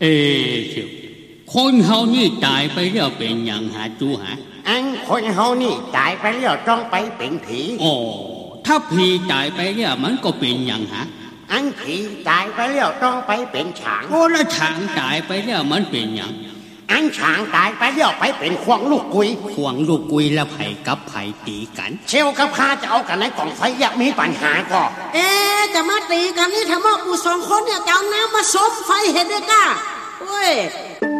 เอ๋คนเฮานี่ตายไปแล้วเป็นหยังหาจูหาอันคนเฮานี่ตายไปแล้วต้องไปเป็นผีอ๋อถ้าผีตายไปแล้วมันก็เป็นหยังหาอันผีตายไปแล้วต้องไปเป็นช้างโอ้แล้วช้างตายไปแล้วมันเป็นหยังอันช้างตายไปแล้วไปเป็นขวางลูกกุยแล้วไผกับไผตีกันเชลกับข้าจะเอากันในกล่องไฟอยากมีปัญหาก็จะมาตีกันนี่ถ้ามาปู2คนเนี่ยจะเอาน้ำมาซบไฟเห็นได้ก้าเว้ย